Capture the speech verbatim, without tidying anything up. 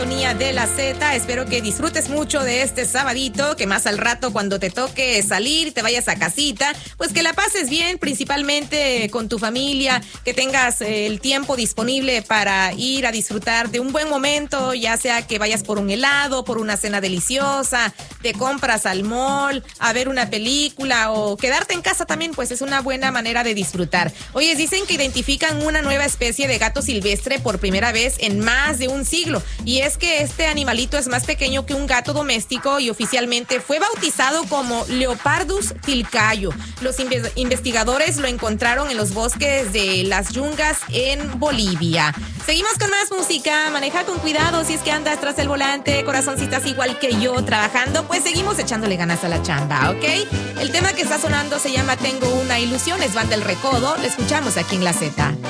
De la Z, espero que disfrutes mucho de este sabadito, que más al rato cuando te toque salir, te vayas a casita, pues que la pases bien, principalmente con tu familia, que tengas eh, el tiempo disponible para ir a disfrutar de un buen momento, ya sea que vayas por un helado, por una cena deliciosa, te compras al mall, a ver una película o quedarte en casa también, pues es una buena manera de disfrutar. Oye, dicen que identifican una nueva especie de gato silvestre por primera vez en más de un siglo, y es que este animalito es más pequeño que un gato doméstico y oficialmente fue bautizado como Leopardus tilcayo. Los inve- investigadores lo encontraron en los bosques de las Yungas en Bolivia. Seguimos con más música. Maneja con cuidado si es que andas tras el volante, corazón, si estás igual que yo trabajando, pues seguimos echándole ganas a la chamba, ¿ok? El tema que está sonando se llama Tengo una ilusión, es Banda El Recodo. Lo escuchamos aquí en La Z.